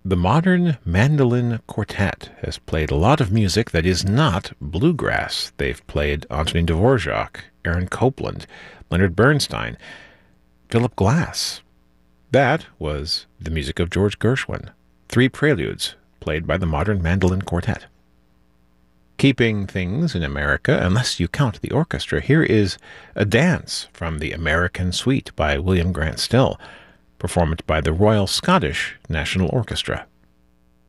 The Modern Mandolin Quartet has played a lot of music that is not bluegrass. They've played Antonin Dvorak, Aaron Copland, Leonard Bernstein, Philip Glass. That was the music of George Gershwin. 3 preludes played by the Modern Mandolin Quartet. Keeping things in America, unless you count the orchestra, here is a dance from the American Suite by William Grant Still, performed by the Royal Scottish National Orchestra.